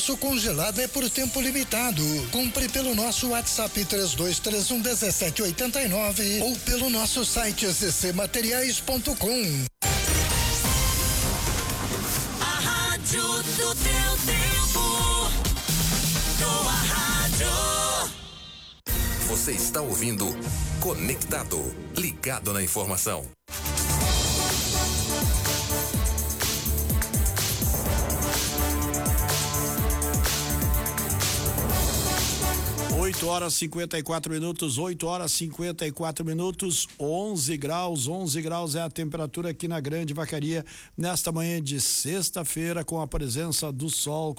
Congelado é por tempo limitado. Compre pelo nosso WhatsApp 3231-1789 ou pelo nosso site ccmateriais.com. A rádio do teu tempo. Tua rádio. Você está ouvindo Conectado, ligado na informação. 8h54, 8h54, 11 graus é a temperatura aqui na Grande Vacaria nesta manhã de sexta-feira, com a presença do sol.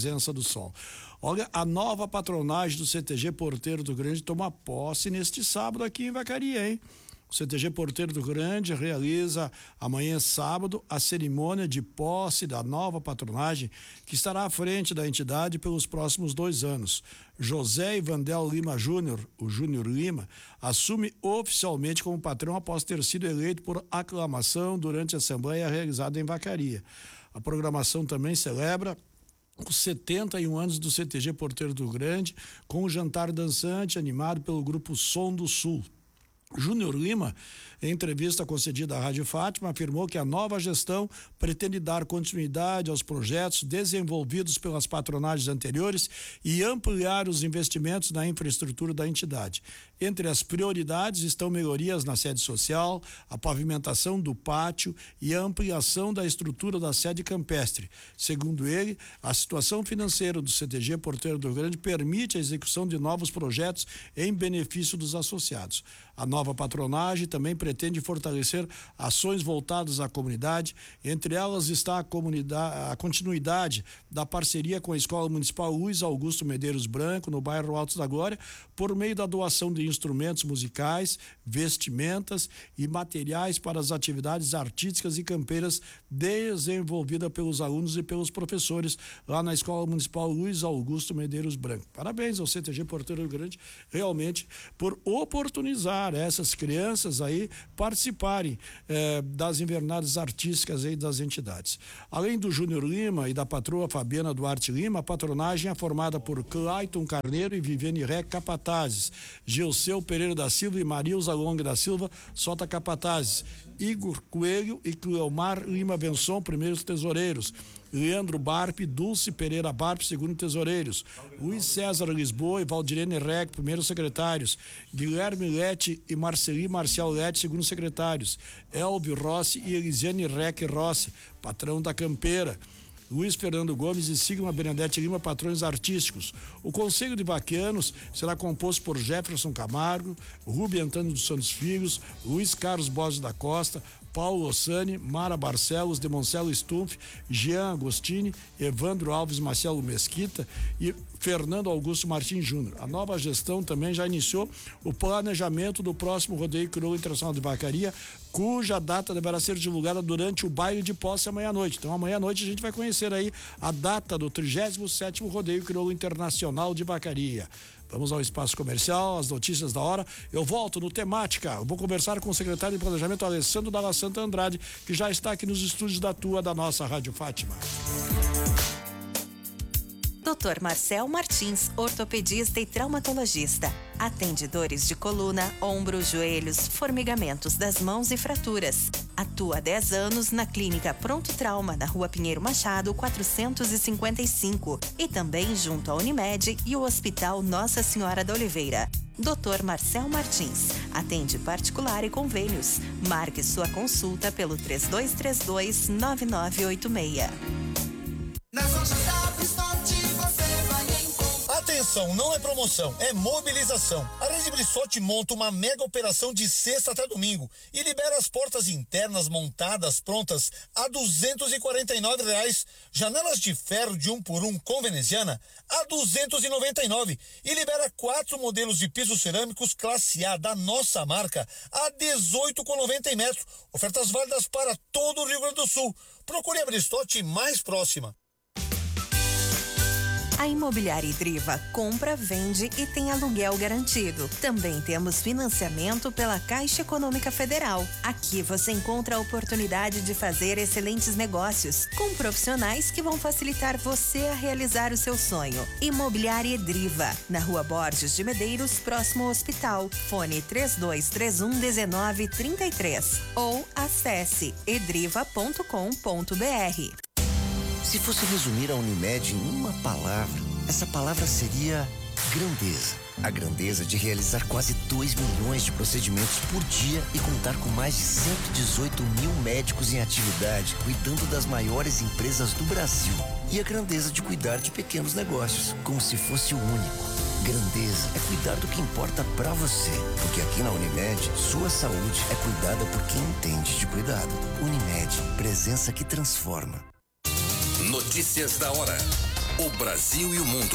Olha, a nova patronagem do CTG Porteiro do Grande toma posse neste sábado aqui em Vacaria, hein? O CTG Porteiro do Grande realiza amanhã, sábado, a cerimônia de posse da nova patronagem que estará à frente da entidade pelos próximos 2 anos. José Ivandel Lima Júnior, o Júnior Lima, assume oficialmente como patrão após ter sido eleito por aclamação durante a assembleia realizada em Vacaria. A programação também celebra os 71 anos do CTG Porteiro do Grande, com um jantar dançante animado pelo grupo Som do Sul. Júnior Lima, em entrevista concedida à Rádio Fátima, afirmou que a nova gestão pretende dar continuidade aos projetos desenvolvidos pelas patronagens anteriores e ampliar os investimentos na infraestrutura da entidade. Entre as prioridades estão melhorias na sede social, a pavimentação do pátio e a ampliação da estrutura da sede campestre. Segundo ele, a situação financeira do CTG Porteiro do Grande permite a execução de novos projetos em benefício dos associados. A nova patronagem também pretende fortalecer ações voltadas à comunidade. Entre elas está a continuidade da parceria com a Escola Municipal Luiz Augusto Medeiros Branco, no bairro Altos da Glória, por meio da doação de instrumentos musicais, vestimentas e materiais para as atividades artísticas e campeiras desenvolvidas pelos alunos e pelos professores lá na Escola Municipal Luiz Augusto Medeiros Branco. Parabéns ao CTG Porteiro Grande, realmente, por oportunizar essas crianças aí participarem das invernadas artísticas aí das entidades. Além do Júnior Lima e da patroa Fabiana Duarte Lima, a patronagem é formada por Clayton Carneiro e Viviane Ré Capatazes, Gilceu Pereira da Silva e Marilza Long da Silva Sota Capatazes, Igor Coelho e Cleomar Lima Benson, primeiros tesoureiros, Leandro Barpe, Dulce Pereira Barpe, segundo tesoureiros, Luiz César Lisboa e Valdirene Rec, primeiros secretários, Guilherme Lete e Marceli Marcial Lete, segundo secretários, Elvio Rossi e Elisiane Rec Rossi, patrão da campeira, Luiz Fernando Gomes e Sigma Benedete Lima, patrões artísticos. O Conselho de Vaquianos será composto por Jefferson Camargo, Rubem Antônio dos Santos Filhos, Luiz Carlos Borges da Costa, Paulo Ossani, Mara Barcelos, Demoncelo Stumpf, Jean Agostini, Evandro Alves Marcelo Mesquita e Fernando Augusto Martins Júnior. A nova gestão também já iniciou o planejamento do próximo Rodeio Crioulo Internacional de Vacaria, cuja data deverá ser divulgada durante o baile de posse amanhã à noite. Então amanhã à noite a gente vai conhecer aí a data do 37º Rodeio Crioulo Internacional de Vacaria. Vamos ao espaço comercial, as notícias da hora. Eu volto no Temática. Eu vou conversar com o secretário de Planejamento, Alessandro Dalla Santa Andrade, que já está aqui nos estúdios da nossa Rádio Fátima. Dr. Marcel Martins, ortopedista e traumatologista. Atende dores de coluna, ombro, joelhos, formigamentos das mãos e fraturas. Atua há 10 anos na Clínica Pronto Trauma, na Rua Pinheiro Machado, 455. E também junto à Unimed e o Hospital Nossa Senhora da Oliveira. Dr. Marcel Martins. Atende particular e convênios. Marque sua consulta pelo 3232-9986. Nas lojas da Bristote você vai encontrar. Atenção, não é promoção, é mobilização. A Rede Bristote monta uma mega operação de sexta até domingo e libera as portas internas montadas prontas a R$249. Janelas de ferro de 1x1 com veneziana a R$299 e libera 4 modelos de pisos cerâmicos classe A da nossa marca a R$18,90 metros. Ofertas válidas para todo o Rio Grande do Sul. Procure a Bristote mais próxima. A Imobiliária Idriva compra, vende e tem aluguel garantido. Também temos financiamento pela Caixa Econômica Federal. Aqui você encontra a oportunidade de fazer excelentes negócios com profissionais que vão facilitar você a realizar o seu sonho. Imobiliária Idriva, na Rua Borges de Medeiros, próximo ao hospital. Fone 3231-1933 ou acesse edriva.com.br. Se fosse resumir a Unimed em uma palavra, essa palavra seria grandeza. A grandeza de realizar quase 2 milhões de procedimentos por dia e contar com mais de 118 mil médicos em atividade, cuidando das maiores empresas do Brasil. E a grandeza de cuidar de pequenos negócios, como se fosse o único. Grandeza é cuidar do que importa pra você, porque aqui na Unimed, sua saúde é cuidada por quem entende de cuidado. Unimed, presença que transforma. Notícias da hora. O Brasil e o mundo.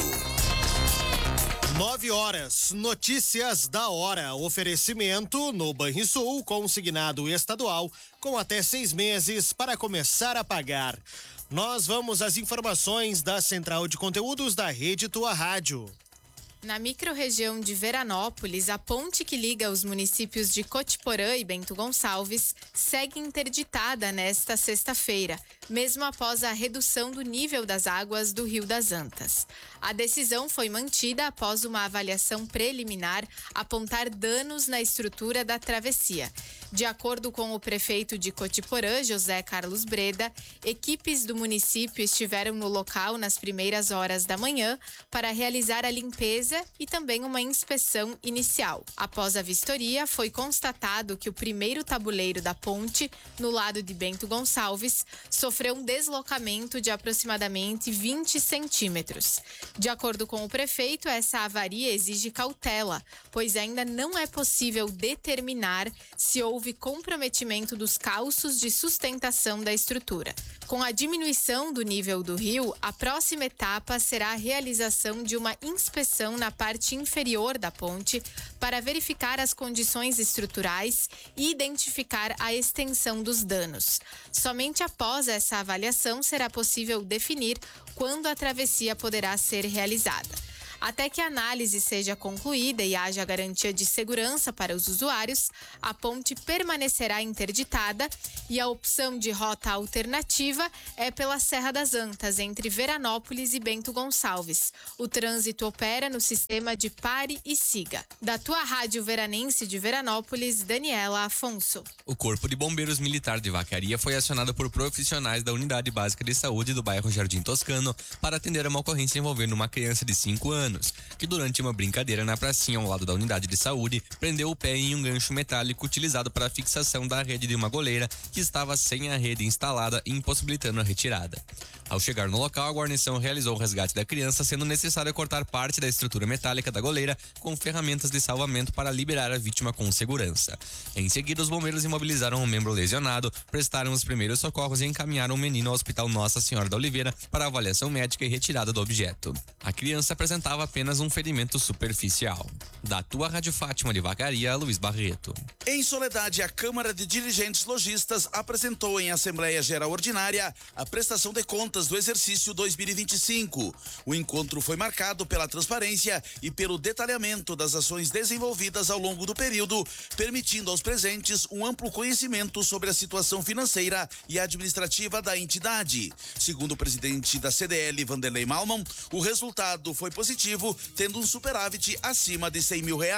9h, notícias da hora. Oferecimento no Banrisul, consignado estadual, com até 6 meses para começar a pagar. Nós vamos às informações da Central de Conteúdos da Rede Tua Rádio. Na microrregião de Veranópolis, a ponte que liga os municípios de Cotiporã e Bento Gonçalves segue interditada nesta sexta-feira, mesmo após a redução do nível das águas do Rio das Antas. A decisão foi mantida após uma avaliação preliminar apontar danos na estrutura da travessia. De acordo com o prefeito de Cotiporã, José Carlos Breda, equipes do município estiveram no local nas primeiras horas da manhã para realizar a limpeza e também uma inspeção inicial. Após a vistoria, foi constatado que o primeiro tabuleiro da ponte, no lado de Bento Gonçalves, sofreu um deslocamento de aproximadamente 20 centímetros. De acordo com o prefeito, essa avaria exige cautela, pois ainda não é possível determinar se houve comprometimento dos calços de sustentação da estrutura. Com a diminuição do nível do rio, a próxima etapa será a realização de uma inspeção na parte inferior da ponte para verificar as condições estruturais e identificar a extensão dos danos. Somente após essa avaliação será possível definir quando a travessia poderá ser realizada. Até que a análise seja concluída e haja garantia de segurança para os usuários, a ponte permanecerá interditada e a opção de rota alternativa é pela Serra das Antas, entre Veranópolis e Bento Gonçalves. O trânsito opera no sistema de pare e siga. Da Tua Rádio Veranense de Veranópolis, Daniela Afonso. O Corpo de Bombeiros Militar de Vacaria foi acionado por profissionais da Unidade Básica de Saúde do bairro Jardim Toscano para atender uma ocorrência envolvendo uma criança de 5 anos, que durante uma brincadeira na pracinha ao lado da unidade de saúde, prendeu o pé em um gancho metálico utilizado para a fixação da rede de uma goleira que estava sem a rede instalada, impossibilitando a retirada. Ao chegar no local, a guarnição realizou o resgate da criança, sendo necessário cortar parte da estrutura metálica da goleira com ferramentas de salvamento para liberar a vítima com segurança. Em seguida, os bombeiros imobilizaram o membro lesionado, prestaram os primeiros socorros e encaminharam o menino ao Hospital Nossa Senhora da Oliveira para avaliação médica e retirada do objeto. A criança apresentava apenas um ferimento superficial. Da Tua Rádio Fátima de Vacaria, Luiz Barreto. Em Soledade, a Câmara de Dirigentes Lojistas apresentou em Assembleia Geral Ordinária a prestação de contas do exercício 2025. O encontro foi marcado pela transparência e pelo detalhamento das ações desenvolvidas ao longo do período, permitindo aos presentes um amplo conhecimento sobre a situação financeira e administrativa da entidade. Segundo o presidente da CDL, Vanderlei Malman, o resultado foi positivo, tendo um superávit acima de R$100 mil.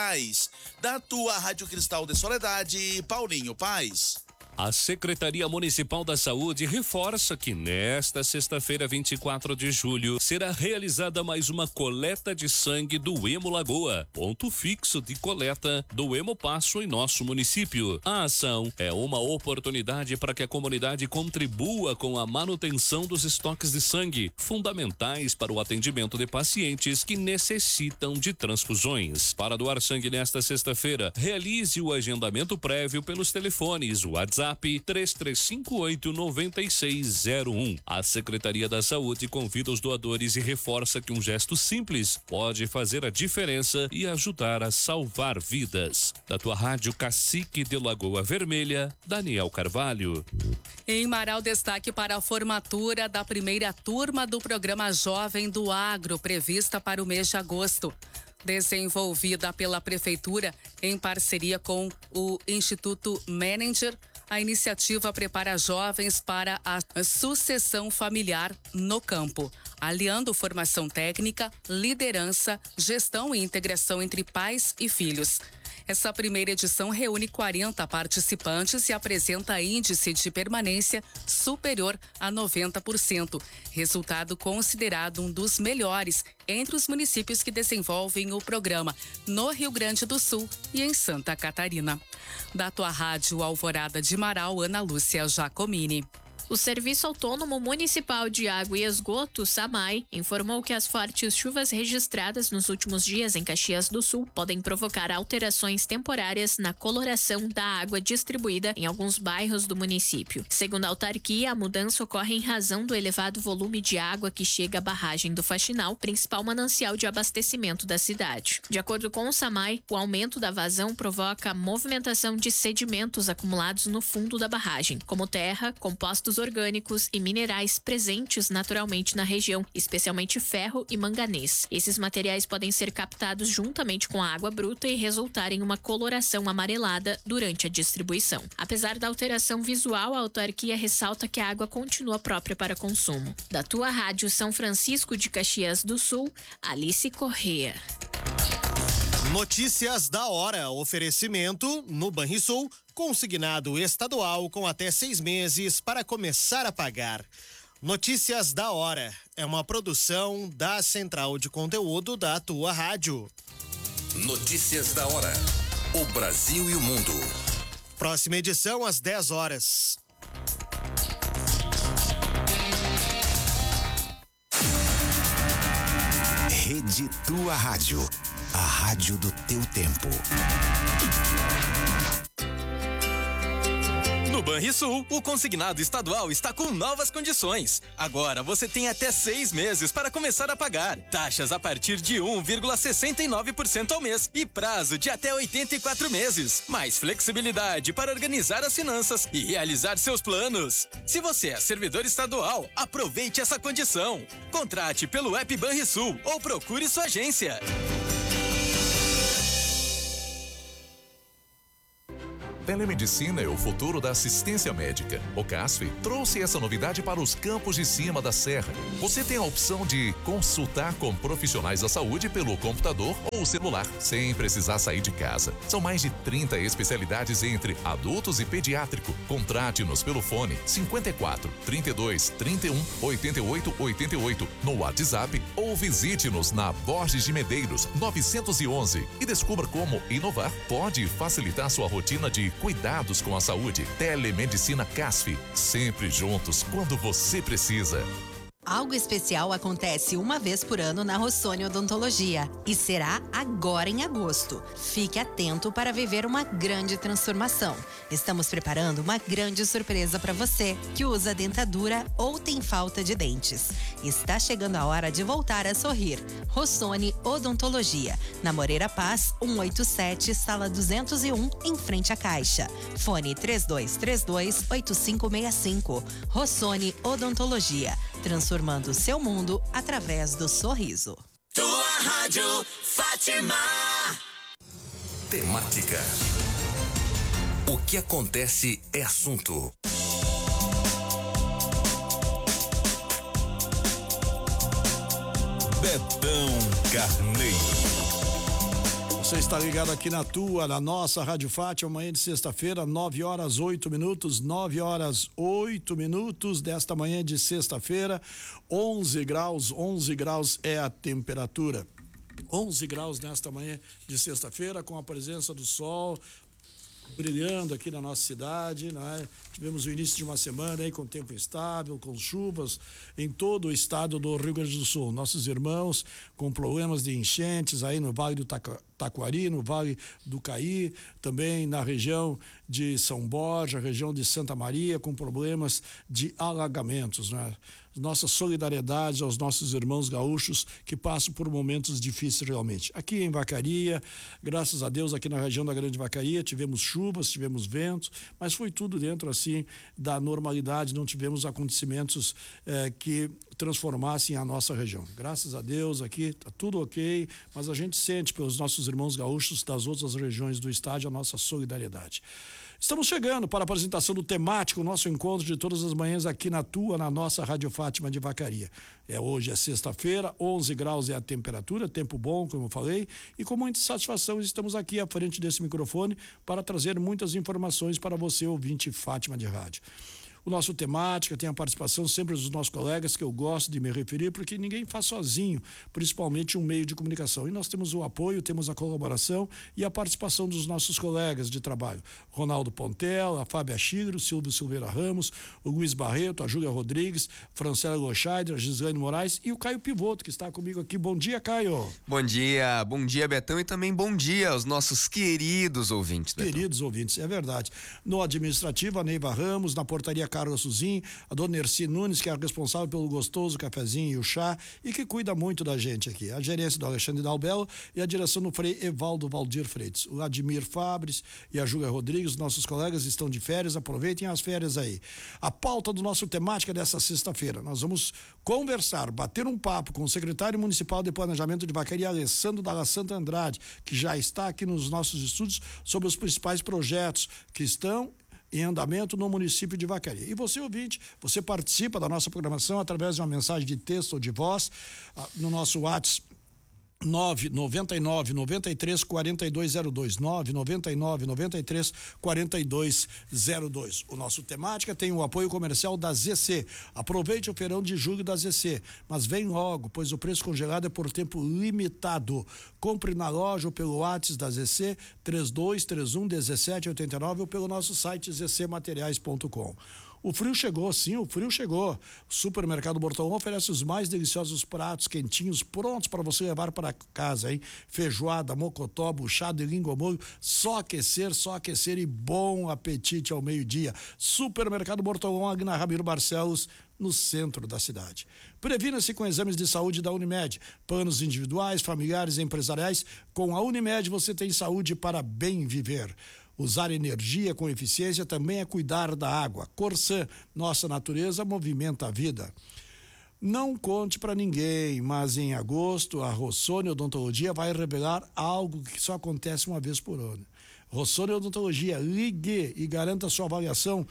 Da Tua Rádio Cristal de Soledade, Paulinho Paz. A Secretaria Municipal da Saúde reforça que nesta sexta-feira, 24 de julho, será realizada mais uma coleta de sangue do Hemo Lagoa, ponto fixo de coleta do Hemo Passo em nosso município. A ação é uma oportunidade para que a comunidade contribua com a manutenção dos estoques de sangue, fundamentais para o atendimento de pacientes que necessitam de transfusões. Para doar sangue nesta sexta-feira, realize o agendamento prévio pelos telefones, WhatsApp WhatsApp 3358-9601. A Secretaria da Saúde convida os doadores e reforça que um gesto simples pode fazer a diferença e ajudar a salvar vidas. Da tua rádio Cacique de Lagoa Vermelha, Daniel Carvalho. Em Marau, destaque para a formatura da primeira turma do programa Jovem do Agro, prevista para o mês de agosto. Desenvolvida pela Prefeitura em parceria com o Instituto Manager, a iniciativa prepara jovens para a sucessão familiar no campo, aliando formação técnica, liderança, gestão e integração entre pais e filhos. Essa primeira edição reúne 40 participantes e apresenta índice de permanência superior a 90%, resultado considerado um dos melhores entre os municípios que desenvolvem o programa no Rio Grande do Sul e em Santa Catarina. Da tua rádio Alvorada de Marau, Ana Lúcia Giacomini. O Serviço Autônomo Municipal de Água e Esgoto, SAMAI, informou que as fortes chuvas registradas nos últimos dias em Caxias do Sul podem provocar alterações temporárias na coloração da água distribuída em alguns bairros do município. Segundo a autarquia, a mudança ocorre em razão do elevado volume de água que chega à barragem do Faxinal, principal manancial de abastecimento da cidade. De acordo com o SAMAI, o aumento da vazão provoca a movimentação de sedimentos acumulados no fundo da barragem, como terra, compostos orgânicos e minerais presentes naturalmente na região, especialmente ferro e manganês. Esses materiais podem ser captados juntamente com a água bruta e resultar em uma coloração amarelada durante a distribuição. Apesar da alteração visual, a autarquia ressalta que a água continua própria para consumo. Da tua rádio São Francisco de Caxias do Sul, Alice Corrêa. Notícias da hora. Oferecimento no Banrisul, consignado estadual com até 6 meses para começar a pagar. Notícias da hora é uma produção da Central de Conteúdo da tua rádio. Notícias da hora. O Brasil e o mundo. Próxima edição às 10 horas. Rede Tua Rádio. A rádio do teu tempo. No Banrisul, o consignado estadual está com novas condições. Agora você tem até 6 meses para começar a pagar. Taxas a partir de 1,69% ao mês e prazo de até 84 meses. Mais flexibilidade para organizar as finanças e realizar seus planos. Se você é servidor estadual, aproveite essa condição. Contrate pelo app Banrisul ou procure sua agência. Telemedicina é o futuro da assistência médica. O CASF trouxe essa novidade para os campos de cima da serra. Você tem a opção de consultar com profissionais da saúde pelo computador ou celular, sem precisar sair de casa. São mais de 30 especialidades entre adultos e pediátrico. Contrate-nos pelo fone 54 32 31 88 88 no WhatsApp ou visite-nos na Borges de Medeiros 911 e descubra como inovar pode facilitar sua rotina de cuidados com a saúde. Telemedicina CASF, sempre juntos quando você precisa. Algo especial acontece uma vez por ano na Rossoni Odontologia e será agora em agosto. Fique atento para viver uma grande transformação. Estamos preparando uma grande surpresa para você que usa dentadura ou tem falta de dentes. Está chegando a hora de voltar a sorrir. Rossoni Odontologia, na Moreira Paz, 187, sala 201, em frente à Caixa. Fone 3232-8565. Rossoni Odontologia, transformando seu mundo através do sorriso. Tua rádio Fátima. Temática. O que acontece é assunto. Betão Carneiro. Você está ligado aqui na nossa Rádio Fátima, amanhã de sexta-feira, 9 horas 8 minutos, 9 horas 8 minutos desta manhã de sexta-feira, 11 graus é a temperatura. 11 graus nesta manhã de sexta-feira, com a presença do sol. brilhando aqui na nossa cidade, né? Tivemos o início de uma semana aí com tempo instável, com chuvas em todo o estado do Rio Grande do Sul. Nossos irmãos com problemas de enchentes aí no Vale do Taquari, no Vale do Caí, também na região de São Borja, região de Santa Maria, com problemas de alagamentos, né? Nossa solidariedade aos nossos irmãos gaúchos que passam por momentos difíceis realmente. Aqui em Vacaria, graças a Deus, aqui na região da Grande Vacaria, tivemos chuvas, tivemos ventos, mas foi tudo dentro assim da normalidade, não tivemos acontecimentos que transformassem a nossa região. Graças a Deus aqui está tudo ok, mas a gente sente pelos nossos irmãos gaúchos das outras regiões do estado a nossa solidariedade. Estamos chegando para a apresentação do temático, o nosso encontro de todas as manhãs aqui na nossa Rádio Fátima de Vacaria. Hoje é sexta-feira, 11 graus é a temperatura, tempo bom, como eu falei, e com muita satisfação estamos aqui à frente desse microfone para trazer muitas informações para você, ouvinte Fátima de Rádio. O nosso temática tem a participação sempre dos nossos colegas, que eu gosto de me referir, porque ninguém faz sozinho, principalmente um meio de comunicação. E nós temos o apoio, temos a colaboração e a participação dos nossos colegas de trabalho. Ronaldo Pontel, a Fábia Chigro, Silvio Silveira Ramos, o Luiz Barreto, a Júlia Rodrigues, Francela Goscheider, a Gislaine Moraes e o Caio Pivoto, que está comigo aqui. Bom dia, Caio. Bom dia, Betão, e também bom dia aos nossos queridos ouvintes, Betão. Queridos ouvintes, é verdade. No administrativo, a Neiva Ramos, na portaria Carlos Suzin, a dona Nerci Nunes, que é a responsável pelo gostoso cafezinho e o chá e que cuida muito da gente aqui. A gerência do Alexandre Dalbello e a direção do Frei Evaldo Valdir Freitas. O Admir Fabres e a Júlia Rodrigues, nossos colegas, estão de férias, aproveitem as férias aí. A pauta do nosso temática dessa sexta-feira, nós vamos conversar, bater um papo com o secretário municipal de planejamento de Vacaria, Alessandro Dalla Santa Andrade, que já está aqui nos nossos estúdios sobre os principais projetos que estão em andamento no município de Vacaria. E você, ouvinte, você participa da nossa programação através de uma mensagem de texto ou de voz no nosso WhatsApp 999 93 4202 999 93 4202. O nosso temática tem o apoio comercial da ZC. Aproveite o feirão de julho da ZC, mas vem logo, pois o preço congelado é por tempo limitado. Compre na loja ou pelo WhatsApp da ZC 3231 1789 ou pelo nosso site zcmateriais.com. O frio chegou, sim, o frio chegou. O Supermercado Bortolão oferece os mais deliciosos pratos quentinhos prontos para você levar para casa, hein? Feijoada, mocotó, buchada e língua molho, só aquecer e bom apetite ao meio-dia. Supermercado Bortolão, aqui na Ramiro Barcelos, no centro da cidade. Previna-se com exames de saúde da Unimed, planos individuais, familiares e empresariais. Com a Unimed você tem saúde para bem viver. Usar energia com eficiência também é cuidar da água. Corsã, nossa natureza movimenta a vida. Não conte para ninguém, mas em agosto a Rossoni Odontologia vai revelar algo que só acontece uma vez por ano. Rossoni Odontologia, ligue e garanta sua avaliação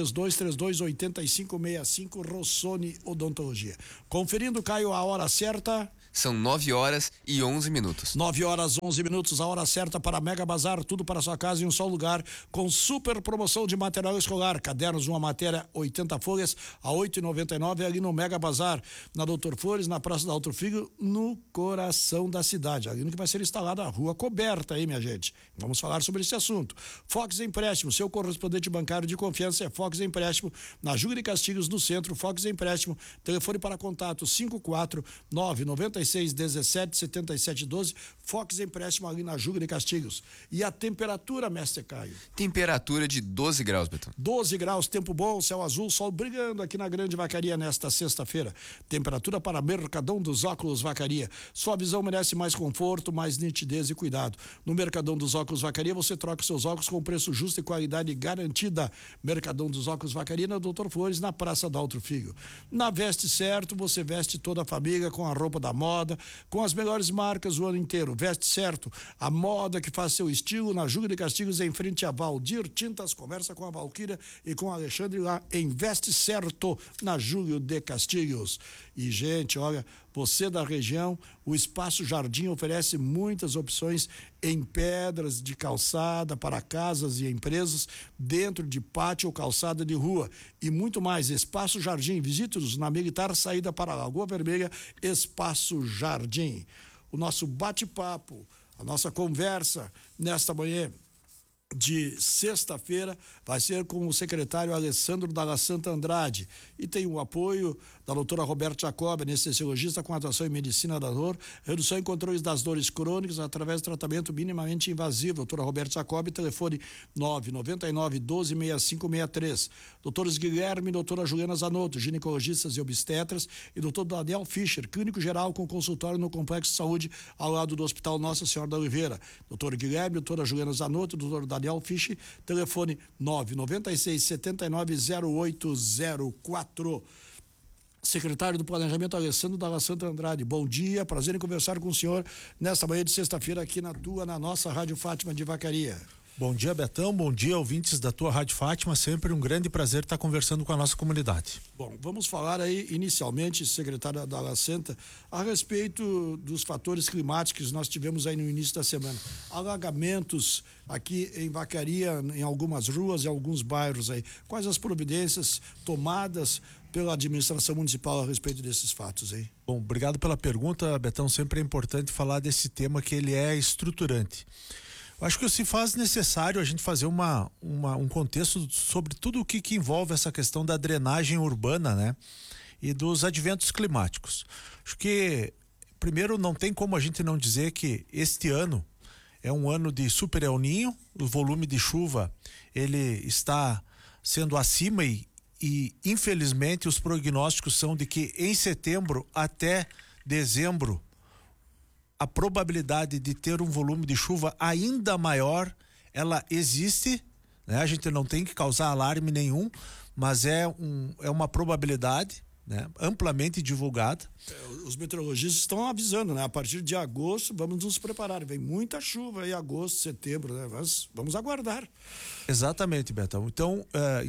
3232-8565 Rossoni Odontologia. Conferindo, Caio, a hora certa. São 9 horas e 11 minutos. 9 horas 11 minutos, a hora certa para Mega Bazar, tudo para sua casa em um só lugar, com super promoção de material escolar, cadernos, uma matéria 80 folhas a 8,99 ali no Mega Bazar, na Doutor Flores, na Praça da Alto Filho, no coração da cidade, ali no que vai ser instalada a rua coberta aí, minha gente. Vamos falar sobre esse assunto. Fox Empréstimo, seu correspondente bancário de confiança é Fox Empréstimo, na Júlia de Castilhos, no centro. Fox Empréstimo, telefone para contato 54996 17 77 12, Fox Empréstimo ali na Júlia de Castilhos. E a temperatura, mestre Caio? Temperatura de 12 graus, Betão. 12 graus, tempo bom, céu azul, sol brilhando aqui na Grande Vacaria nesta sexta-feira. Temperatura para Mercadão dos Óculos Vacaria. Sua visão merece mais conforto, mais nitidez e cuidado. No Mercadão dos Óculos Vacaria você troca seus óculos com preço justo e qualidade garantida. Mercadão dos Óculos Vacaria na Doutor Flores, na Praça da Alto Filho. Na Veste Certo, você veste toda a família com a roupa da moda, com as melhores marcas o ano inteiro. Veste Certo, a moda que faz seu estilo, na Júlia de Castilhos, em frente a Valdir Tintas. Conversa com a Valquíria e com o Alexandre lá em Veste Certo, na Júlia de Castilhos. E, gente, olha, você da região, o Espaço Jardim oferece muitas opções em pedras de calçada para casas e empresas, dentro de pátio ou calçada de rua e muito mais. Espaço Jardim, visite-nos na Militar, saída para a Lagoa Vermelha. Espaço Jardim. O nosso bate-papo, a nossa conversa nesta manhã de sexta-feira vai ser com o secretário Alessandro Dalla Santa Andrade e tem o apoio da doutora Roberta Jacob, anestesiologista com atuação em medicina da dor, redução em controles das dores crônicas através de tratamento minimamente invasivo. Doutora Roberta Jacob, telefone 999-126563. Doutores Guilherme e doutora Juliana Zanotto, ginecologistas e obstetras, e doutor Daniel Fischer, clínico geral com consultório no Complexo de Saúde ao lado do Hospital Nossa Senhora da Oliveira. Doutor Guilherme, doutora Juliana Zanotto, doutor Daniel Fischer, telefone 996-790804. Secretário do Planejamento Alessandro Dalla Santa Andrade, bom dia, prazer em conversar com o senhor nesta manhã de sexta-feira aqui na nossa Rádio Fátima de Vacaria. Bom dia, Betão, bom dia, ouvintes da tua Rádio Fátima, sempre um grande prazer estar conversando com a nossa comunidade. Bom, vamos falar aí inicialmente, secretária Dalla Santa, a respeito dos fatores climáticos que nós tivemos aí no início da semana. Alagamentos aqui em Vacaria, em algumas ruas e alguns bairros aí. Quais as providências tomadas pela administração municipal a respeito desses fatos aí? Bom, obrigado pela pergunta, Betão, sempre é importante falar desse tema que ele é estruturante. Eu acho que se faz necessário a gente fazer um contexto sobre tudo o que envolve essa questão da drenagem urbana, né? E dos adventos climáticos. Acho que, primeiro, não tem como a gente não dizer que este ano é um ano de super El Niño, o volume de chuva, ele está sendo acima e infelizmente os prognósticos são de que em setembro até dezembro a probabilidade de ter um volume de chuva ainda maior, ela existe, né? A gente não tem que causar alarme nenhum, mas é uma probabilidade, né? Amplamente divulgada. Os meteorologistas estão avisando, né? A partir de agosto, vamos nos preparar. Vem muita chuva aí, agosto, setembro, né? Mas vamos aguardar. Exatamente, Betão. Então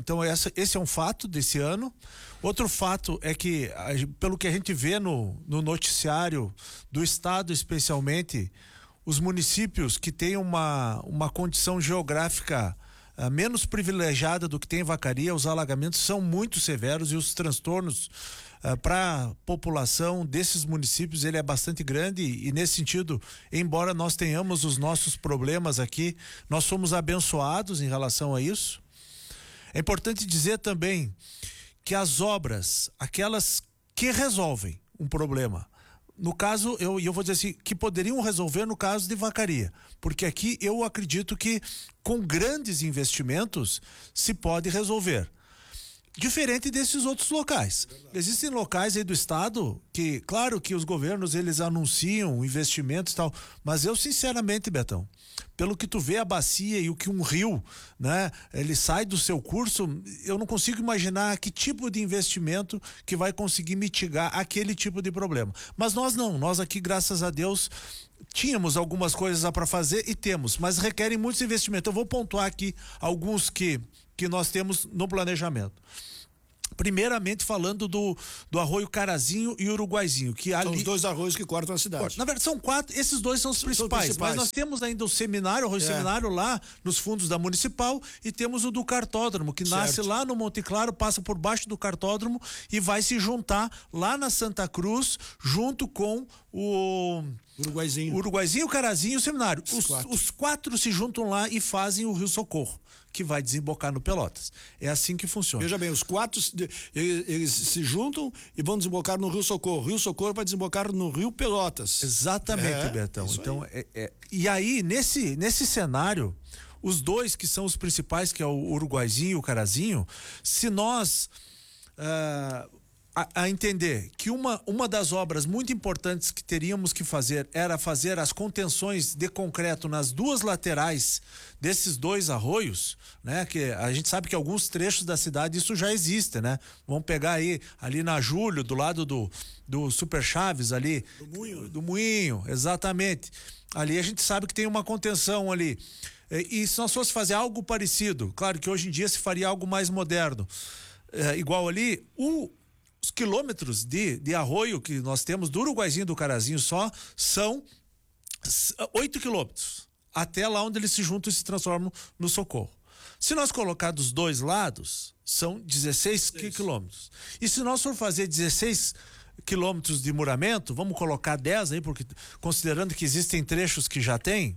esse é um fato desse ano. Outro fato é que, pelo que a gente vê no noticiário do estado, especialmente, os municípios que têm uma condição geográfica menos privilegiada do que tem em Vacaria, os alagamentos são muito severos e os transtornos para a população desses municípios ele é bastante grande e nesse sentido, embora nós tenhamos os nossos problemas aqui, nós somos abençoados em relação a isso. É importante dizer também que as obras, aquelas que resolvem um problema, no caso, eu vou dizer assim, que poderiam resolver no caso de Vacaria, porque aqui eu acredito que com grandes investimentos se pode resolver. Diferente desses outros locais. Existem locais aí do estado que, claro que os governos eles anunciam investimentos e tal, mas eu sinceramente, Betão, pelo que tu vê a bacia e o que um rio, né, ele sai do seu curso, eu não consigo imaginar que tipo de investimento que vai conseguir mitigar aquele tipo de problema. Mas nós não, nós aqui, graças a Deus, tínhamos algumas coisas para fazer e temos, mas requerem muitos investimentos. Eu vou pontuar aqui alguns que nós temos no planejamento. Primeiramente falando do Arroio Carazinho e Uruguaizinho, que ali... São os dois arroios que cortam a cidade. Na verdade são 4, esses dois são os principais, mas nós temos ainda o seminário, o Arroio Seminário lá nos fundos da Municipal e temos o do Cartódromo, que nasce lá no Monte Claro, passa por baixo do Cartódromo e vai se juntar lá na Santa Cruz junto com o... Uruguaizinho, Carazinho e o Seminário. Os 4 se juntam lá e fazem o Rio Socorro, que vai desembocar no Pelotas. É assim que funciona. Veja bem, os 4 eles se juntam e vão desembocar no Rio Socorro. O Rio Socorro vai desembocar no Rio Pelotas. Exatamente, Betão. Então, e aí, nesse cenário, os dois que são os principais, que é o Uruguaizinho e o Carazinho, se nós a entender que uma das obras muito importantes que teríamos que fazer era fazer as contenções de concreto nas duas laterais desses dois arroios, né? Que a gente sabe que alguns trechos da cidade isso já existe, né? Vamos pegar aí, ali na Júlio, do lado do Super Chaves ali. Do Moinho, exatamente. Ali a gente sabe que tem uma contenção ali. E se nós fosse fazer algo parecido, claro que hoje em dia se faria algo mais moderno, igual ali, os quilômetros de arroio que nós temos do Uruguaizinho e do Carazinho só são 8 quilômetros, até lá onde eles se juntam e se transformam no Socorro. Se nós colocar dos dois lados, são 16 quilômetros. E se nós for fazer 16 quilômetros de muramento, vamos colocar 10 aí, porque considerando que existem trechos que já tem,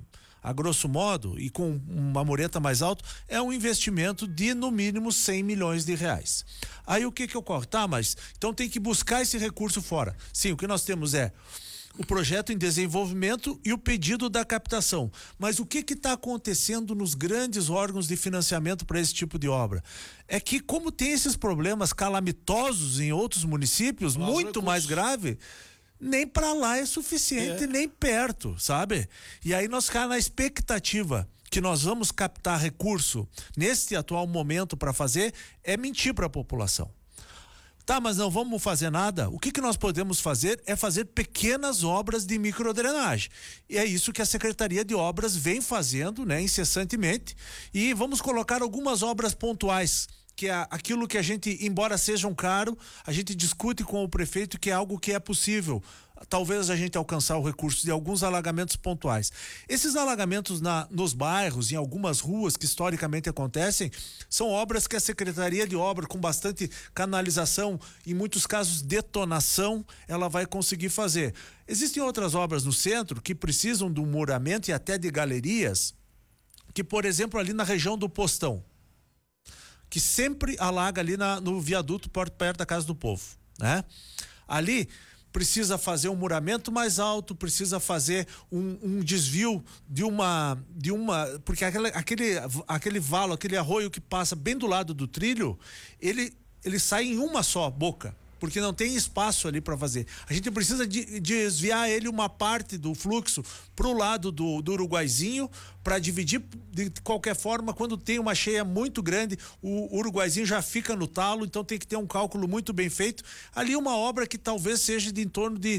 a grosso modo, e com uma mureta mais alta, é um investimento de no mínimo 100 milhões de reais. Aí o que ocorre? Tá, mas então tem que buscar esse recurso fora. Sim, o que nós temos é o projeto em desenvolvimento e o pedido da captação. Mas o que está acontecendo nos grandes órgãos de financiamento para esse tipo de obra? É que, como tem esses problemas calamitosos em outros municípios, muito mais grave, nem para lá é suficiente, nem perto, sabe? E aí nós ficamos na expectativa que nós vamos captar recurso neste atual momento para fazer, é mentir para a população. Tá, mas não vamos fazer nada? O que nós podemos fazer é fazer pequenas obras de microdrenagem. E é isso que a Secretaria de Obras vem fazendo, né, incessantemente. E vamos colocar algumas obras pontuais, que é aquilo que a gente, embora sejam caro, a gente discute com o prefeito que é algo que é possível. Talvez a gente alcançar o recurso de alguns alagamentos pontuais. Esses alagamentos nos bairros, em algumas ruas que historicamente acontecem, são obras que a Secretaria de Obra, com bastante canalização, em muitos casos detonação, ela vai conseguir fazer. Existem outras obras no centro que precisam de um muramento e até de galerias, que, por exemplo, ali na região do Postão, que sempre alaga ali no viaduto perto da Casa do Povo, né? Ali precisa fazer um muramento mais alto, precisa fazer um desvio de uma porque aquele valo, aquele arroio que passa bem do lado do trilho, ele sai em uma só boca, porque não tem espaço ali para fazer. A gente precisa desviar ele uma parte do fluxo para o lado do Uruguaizinho, para dividir de qualquer forma. Quando tem uma cheia muito grande, o Uruguaizinho já fica no talo, então tem que ter um cálculo muito bem feito. Ali uma obra que talvez seja de em torno de,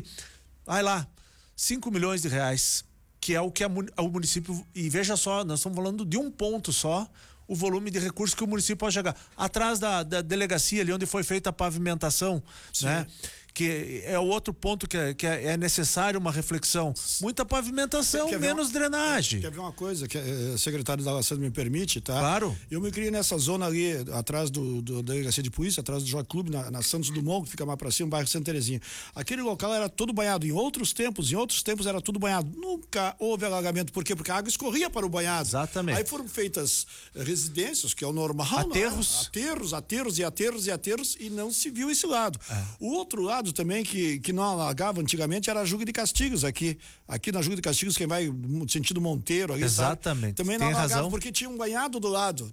5 milhões de reais, que é o que o município, e veja só, nós estamos falando de um ponto só, o volume de recursos que o município pode chegar. Atrás da delegacia ali onde foi feita a pavimentação, né? Que é o outro ponto que é necessário uma reflexão. Muita pavimentação, menos drenagem. Quer ver uma coisa que o secretário da Laçada me permite, tá? Claro. Eu me criei nessa zona ali, atrás da delegacia de polícia, atrás do Jockey Club, na Santos Dumont, que fica mais pra cima, no bairro Santa Terezinha. Aquele local era todo banhado. Em outros tempos era tudo banhado. Nunca houve alagamento. Por quê? Porque a água escorria para o banhado. Exatamente. Aí foram feitas residências, que é o normal. Aterros, e não se viu esse lado. O outro lado também que não alagava antigamente era a Juga de Castigos aqui na Juga de Castigos, quem vai no sentido Monteiro ali, exatamente, sabe? Também não alagava porque tinha um banhado do lado,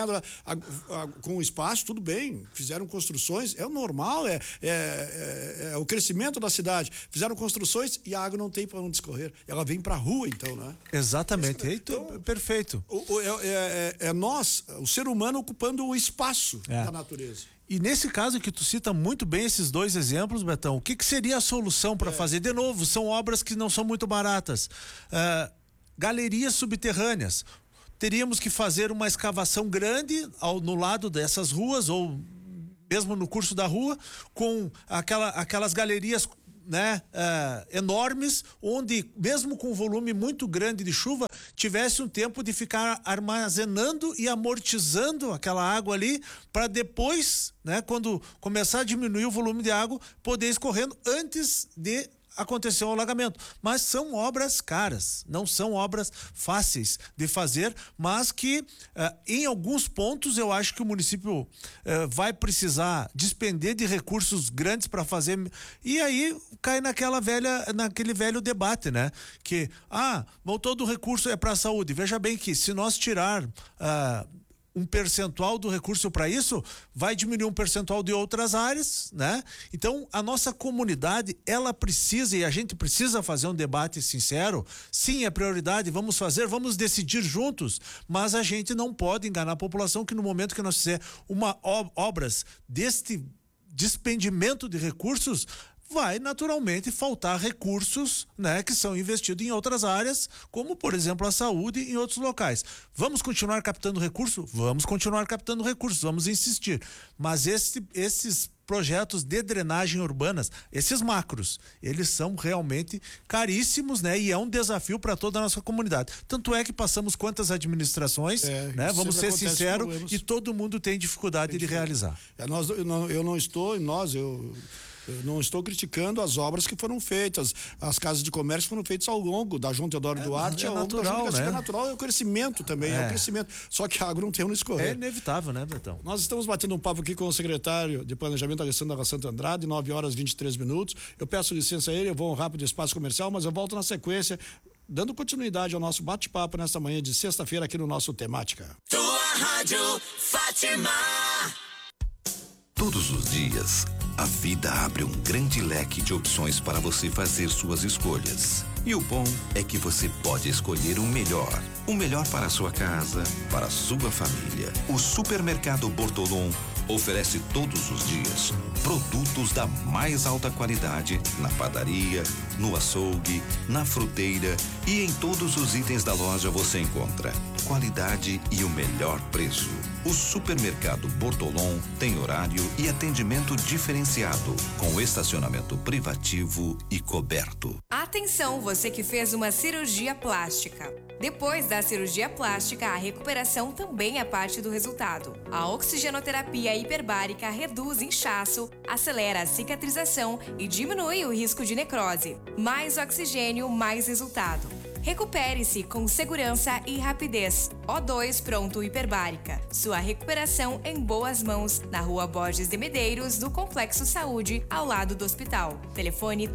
com espaço, tudo bem, fizeram construções, é o normal, é o crescimento da cidade, fizeram construções e a água não tem para onde escorrer, ela vem para a rua, então, né? Exatamente, então, perfeito. Nós, o ser humano, ocupando o espaço da natureza. E nesse caso que tu cita muito bem esses dois exemplos, Betão, o que seria a solução para fazer? De novo, são obras que não são muito baratas. Galerias subterrâneas. Teríamos que fazer uma escavação grande no lado dessas ruas, ou mesmo no curso da rua, com aquelas galerias, né, enormes, onde mesmo com um volume muito grande de chuva tivesse um tempo de ficar armazenando e amortizando aquela água ali, para depois, né, quando começar a diminuir o volume de água, poder escorrendo antes de acontecer o alagamento. Mas são obras caras, não são obras fáceis de fazer, mas que em alguns pontos eu acho que o município vai precisar despender de recursos grandes para fazer, e aí cai naquele velho debate, né? Que todo o recurso é para a saúde. Veja bem que se nós tirar um percentual do recurso para isso, vai diminuir um percentual de outras áreas, né? Então, a nossa comunidade, ela precisa, e a gente precisa fazer um debate sincero. Sim, é prioridade, vamos fazer, vamos decidir juntos, mas a gente não pode enganar a população que no momento que nós fizer obras deste despendimento de recursos, vai naturalmente faltar recursos, né, que são investidos em outras áreas, como por exemplo a saúde em outros locais. Vamos continuar captando recurso? Vamos continuar captando recursos, vamos insistir. Mas esses projetos de drenagem urbanas, esses macros, eles são realmente caríssimos, né? E é um desafio para toda a nossa comunidade. Tanto é que passamos quantas administrações, né? Vamos ser sinceros, e todo mundo tem dificuldade de realizar. Eu não estou criticando as obras que foram feitas, as casas de comércio foram feitas ao longo da João Teodoro Duarte, é natural, né? É natural, é o crescimento também, é o crescimento. Só que a água não tem onde escorrer. É inevitável, né, Betão? Nós estamos batendo um papo aqui com o secretário de Planejamento, Alessandro Santo Andrade, 9h23. Eu peço licença a ele, eu vou um rápido espaço comercial, mas eu volto na sequência, dando continuidade ao nosso bate-papo nesta manhã de sexta-feira aqui no nosso Temática. Tua Rádio Fátima. Todos os dias, a vida abre um grande leque de opções para você fazer suas escolhas. E o bom é que você pode escolher o melhor. O melhor para a sua casa, para a sua família. O Supermercado Bortolom oferece todos os dias produtos da mais alta qualidade na padaria, no açougue, na fruteira e em todos os itens da loja você encontra qualidade e o melhor preço. O Supermercado Bortolom tem horário e atendimento diferenciado, com estacionamento privativo e coberto. Atenção, você que fez uma cirurgia plástica. Depois da cirurgia plástica, a recuperação também é parte do resultado. A oxigenoterapia hiperbárica reduz inchaço, acelera a cicatrização e diminui o risco de necrose. Mais oxigênio, mais resultado. Recupere-se com segurança e rapidez. O2 Pronto Hiperbárica. Sua recuperação em boas mãos, na Rua Borges de Medeiros, do Complexo Saúde, ao lado do hospital. Telefone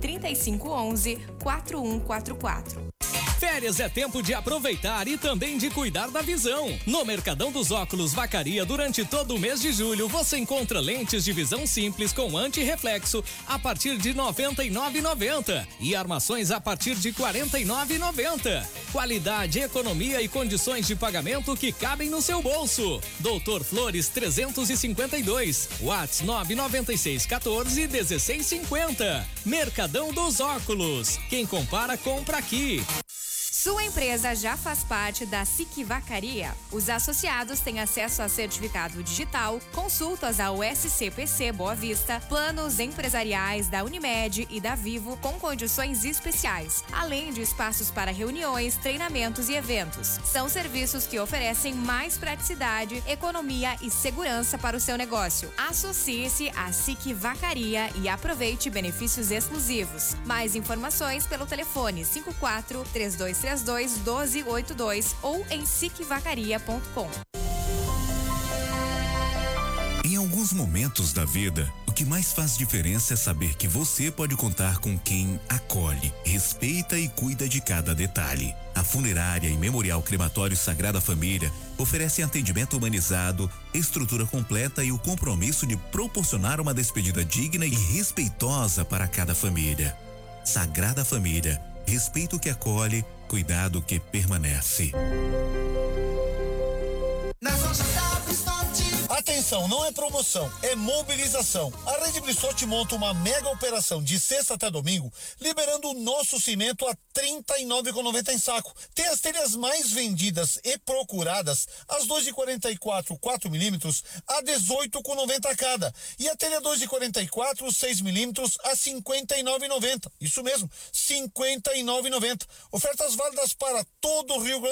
3511-4144. Férias é tempo de aproveitar e também de cuidar da visão. No Mercadão dos Óculos Vacaria, durante todo o mês de julho, você encontra lentes de visão simples com anti-reflexo a partir de R$ 99,90 e armações a partir de R$ 49,90. Qualidade, economia e condições de pagamento que cabem no seu bolso. Doutor Flores 352, WhatsApp 99614-1650. Mercadão dos Óculos. Quem compara, compra aqui. Sua empresa já faz parte da SIC Vacaria. Os associados têm acesso a certificado digital, consultas ao SCPC Boa Vista, planos empresariais da Unimed e da Vivo com condições especiais, além de espaços para reuniões, treinamentos e eventos. São serviços que oferecem mais praticidade, economia e segurança para o seu negócio. Associe-se à SIC Vacaria e aproveite benefícios exclusivos. Mais informações pelo telefone 54-3232-1282 ou em sicvacaria.com. Em alguns momentos da vida, o que mais faz diferença é saber que você pode contar com quem acolhe, respeita e cuida de cada detalhe. A Funerária e Memorial Crematório Sagrada Família oferecem atendimento humanizado, estrutura completa e o compromisso de proporcionar uma despedida digna e respeitosa para cada família. Sagrada Família, respeito que acolhe, cuidado que permanece. Nas lojas da Brissot. Atenção, não é promoção, é mobilização. A Rede Brissot monta uma mega operação de sexta até domingo, liberando o nosso cimento a R$ 39,90 em saco. Tem as telhas mais vendidas e procuradas, as 2,44 4mm a R$ 18,90 cada. E a telha 2,44 6mm a R$ 59,90. Isso mesmo, R$ 59,90. Ofertas válidas para todo o Rio Grande